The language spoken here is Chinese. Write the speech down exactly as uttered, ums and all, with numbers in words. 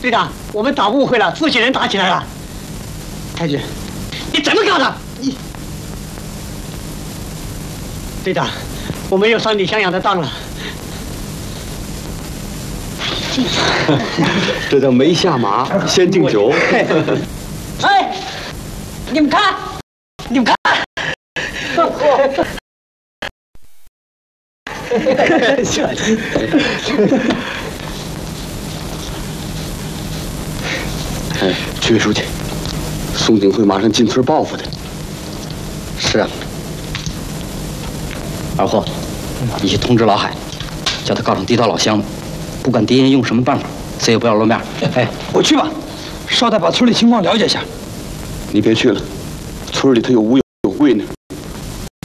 队长，我们打误会了，自己人打起来了。太君，你怎么搞的？你，队长，我没有上李襄阳的当了。 这叫没下马先敬酒。 哎，你们看，你们看。小心。 哎，曲书记，宋景会马上进村报复他。 是啊。二货，你去通知老海，叫他告上地道老乡，不管敌人用什么办法，谁也不要露面。 哎，我去吧，捎带把村里情况了解一下。 你别去了，村里头有吴有贵呢，